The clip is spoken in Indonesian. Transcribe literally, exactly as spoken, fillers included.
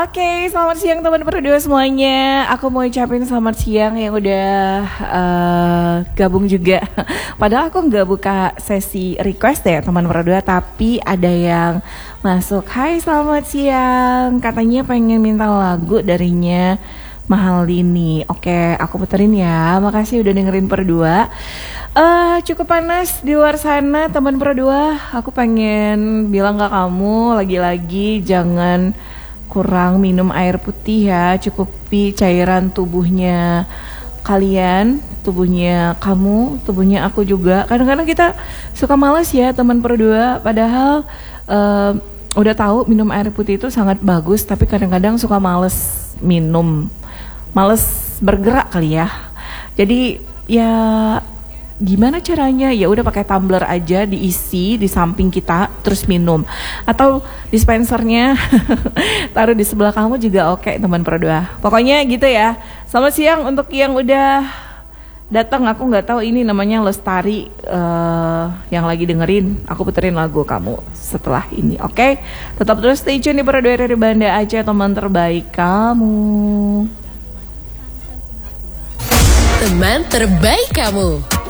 Oke, selamat siang teman berdua semuanya. Aku mau ucapin selamat siang yang udah uh, gabung juga. Padahal aku nggak buka sesi request ya teman berdua, tapi ada yang masuk. Hai, selamat siang. Katanya pengen minta lagu darinya Mahalini. Oke, aku puterin ya. Makasih udah dengerin berdua. Uh, cukup panas di luar sana teman berdua. Aku pengen bilang ke kamu lagi-lagi jangan kurang minum air putih ya, cukupi cairan tubuhnya kalian, tubuhnya kamu, tubuhnya aku juga. Kadang-kadang kita suka males ya teman berdua, padahal uh, udah tahu minum air putih itu sangat bagus, tapi kadang-kadang suka males minum, males bergerak kali ya. Jadi ya gimana caranya? Ya udah pakai tumbler aja, diisi di samping kita terus minum, atau dispensernya taruh di sebelah kamu juga oke teman berdua. Pokoknya gitu ya. Selamat siang untuk yang udah datang. Aku nggak tahu ini namanya Lestari uh, yang lagi dengerin. Aku puterin lagu kamu setelah ini. Oke, tetap terus stay tune di berdua dari Banda Aceh, teman terbaik kamu. Teman terbaik kamu.